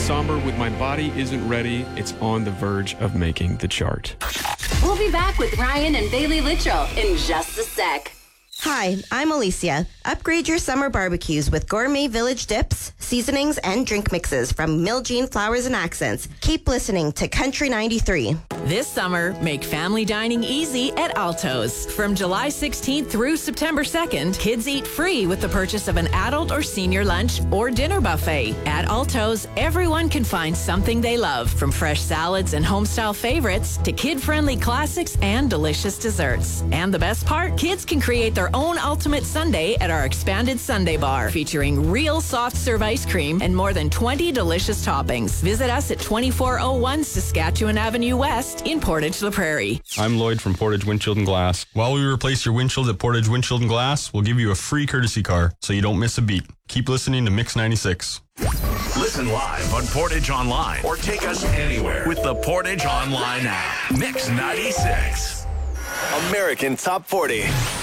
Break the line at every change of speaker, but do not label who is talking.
somber with My Body Isn't Ready. It's on the verge of making the chart.
We'll be back with Ryan and Bailey Littrell in just a sec.
Hi, I'm Alicia. Upgrade your summer barbecues with gourmet village dips, seasonings, and drink mixes from Miljean Flowers and Accents. Keep listening to Country 93.
This summer, make family dining easy at Alto's. From July 16th through September 2nd, kids eat free with the purchase of an adult or senior lunch or dinner buffet. At Alto's, everyone can find something they love, from fresh salads and home-style favorites to kid-friendly classics and delicious desserts. And the best part, kids can create their own ultimate sundae at our expanded Sundae Bar, featuring real soft-serve ice cream and more than 20 delicious toppings. Visit us at 2401 Saskatchewan Avenue West in Portage La Prairie.
I'm Lloyd from Portage Windshield and Glass. While we replace your windshield at Portage Windshield and Glass, we'll give you a free courtesy car so you don't miss a beat. Keep listening to Mix 96.
Listen live on Portage Online or take us anywhere with the Portage Online app. Mix 96.
American Top 40.